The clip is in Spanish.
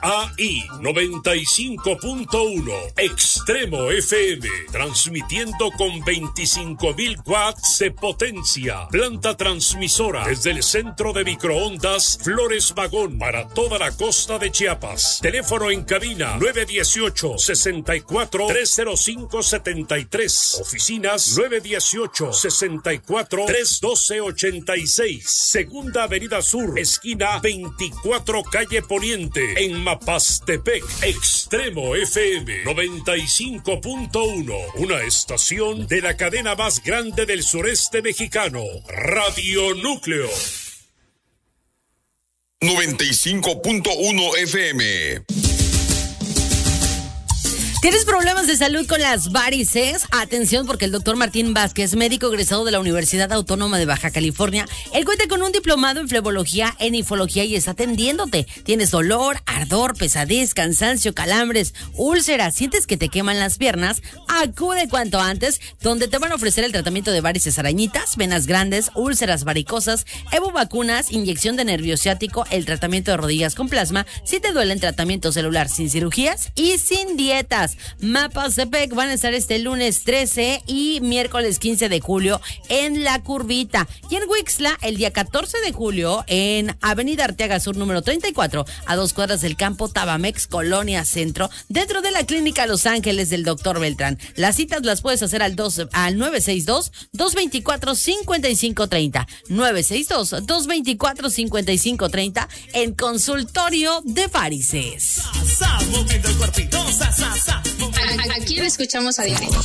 XAI 95.1, Extremo FM, transmitiendo con 25,000 watts de potencia. Planta transmisora desde el centro de microondas Flores Magón para toda la costa de Chiapas. Teléfono en cabina 918-64-305-73. Oficinas 918-64-312-86. Segunda Avenida Sur, esquina 24 Calle Poniente, en Mapastepec. Extremo FM 95.1, una estación de la cadena más grande del sureste mexicano, Radio Núcleo. 95.1 FM. ¿Tienes problemas de salud con las varices? Atención, porque el doctor Martín Vázquez, médico egresado de la Universidad Autónoma de Baja California, él cuenta con un diplomado en flebología, en nifología y está atendiéndote. ¿Tienes dolor, ardor, pesadez, cansancio, calambres, úlceras? ¿Sientes que te queman las piernas? Acude cuanto antes, donde te van a ofrecer el tratamiento de varices arañitas, venas grandes, úlceras varicosas, vacunas, inyección de nervio ciático, el tratamiento de rodillas con plasma, si te duele, tratamiento celular sin cirugías y sin dietas. Mapastepec van a estar este lunes 13 y miércoles 15 de julio en La Curvita. Y en Huixtla, el día 14 de julio, en Avenida Arteaga Sur, número 34, a 2 cuadras del campo Tabamex, Colonia Centro, dentro de la Clínica Los Ángeles del Dr. Beltrán. Las citas las puedes hacer al 962-224-5530. 962-224-5530 en consultorio de varices. Aquí lo escuchamos a diario.